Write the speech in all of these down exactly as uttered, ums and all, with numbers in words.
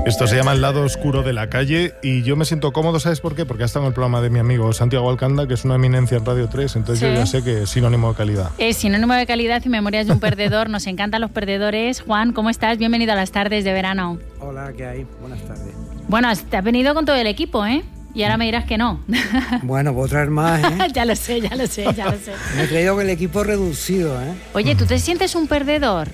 Esto se llama El lado oscuro de la calle y yo me siento cómodo, ¿sabes por qué? Porque ha estado en el programa de mi amigo Santiago Alcanda, que es una eminencia en Radio tres, entonces sí. Yo ya sé que es sinónimo de calidad. Es sinónimo de calidad y memorias de un perdedor. Nos encantan los perdedores. Juan, ¿cómo estás? Bienvenido a las tardes de verano. Hola, ¿qué hay? Buenas tardes. Bueno, te has venido con todo el equipo, ¿eh? Y ahora me dirás que no. Bueno, puedo traer más, ¿eh? Ya lo sé, ya lo sé, ya lo sé. Me he traído con el equipo reducido, ¿eh? Oye, ¿tú te sientes un perdedor?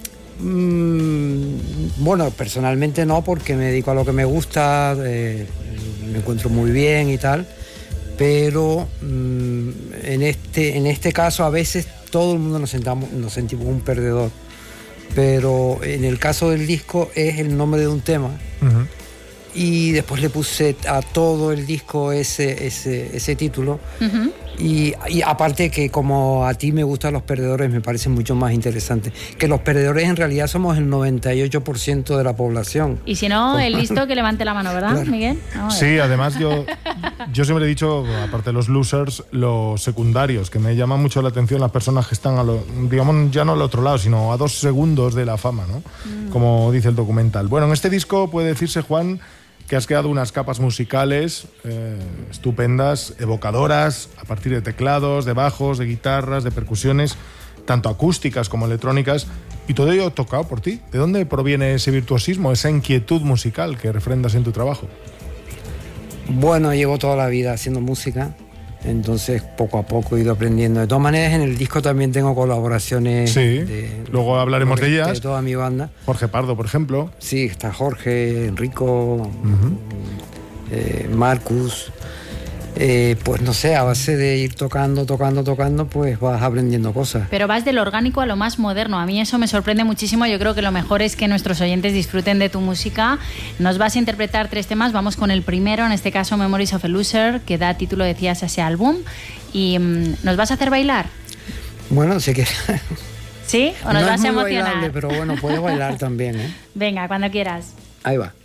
Mm, bueno, personalmente no, porque me dedico a lo que me gusta, eh, me encuentro muy bien y tal, pero mm, en, este, en este caso a veces todo el mundo nos, sentamos, nos sentimos un perdedor, pero en el caso del disco es el nombre de un tema. Uh-huh. Y después le puse a todo el disco ese, ese, ese título. Uh-huh. Y, y aparte que como a ti me gustan los perdedores, me parece mucho más interesante. Que los perdedores en realidad somos el noventa y ocho por ciento de la población. Y si no, el listo que levante la mano, ¿verdad, claro. Miguel? Sí, además yo, yo siempre he dicho, aparte de los losers, los secundarios, que me llaman mucho la atención las personas que están, a lo, digamos, ya no al otro lado, sino a dos segundos de la fama, ¿no? Mm. Como dice el documental. Bueno, en este disco puede decirse, Juan, que has creado unas capas musicales eh, estupendas, evocadoras, a partir de teclados, de bajos, de guitarras, de percusiones, tanto acústicas como electrónicas, y todo ello tocado por ti. ¿De dónde proviene ese virtuosismo, esa inquietud musical que refrendas en tu trabajo? Bueno, llevo toda la vida haciendo música, entonces poco a poco he ido aprendiendo. De todas maneras, en el disco también tengo colaboraciones. Sí, de, luego hablaremos de, de ellas. De toda mi banda. Jorge Pardo, por ejemplo. Sí, está Jorge, Enrico, uh-huh. eh, Marcus. Eh, pues no sé, a base de ir tocando, tocando, tocando, pues vas aprendiendo cosas. Pero vas de lo orgánico a lo más moderno. A mí eso me sorprende muchísimo. Yo creo que lo mejor es que nuestros oyentes disfruten de tu música. Nos vas a interpretar tres temas. Vamos con el primero, en este caso Memories of a Loser, que da título, decías, a ese álbum. Y um, ¿nos vas a hacer bailar? Bueno, sé que... ¿Sí? ¿O nos no vas es a muy emocionar? bailable, pero bueno, puedes bailar también, ¿eh? Venga, cuando quieras. Ahí va.